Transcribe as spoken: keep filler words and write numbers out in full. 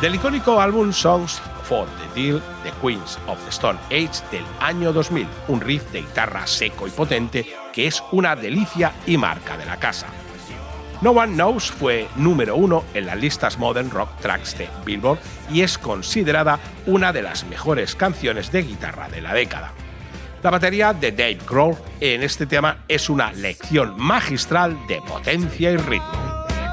Del icónico álbum Songs for the Deal, The Queens of the Stone Age del año dos mil, un riff de guitarra seco y potente que es una delicia y marca de la casa. No One Knows fue número uno en las listas Modern Rock Tracks de Billboard y es considerada una de las mejores canciones de guitarra de la década. La batería de Dave Grohl en este tema es una lección magistral de potencia y ritmo.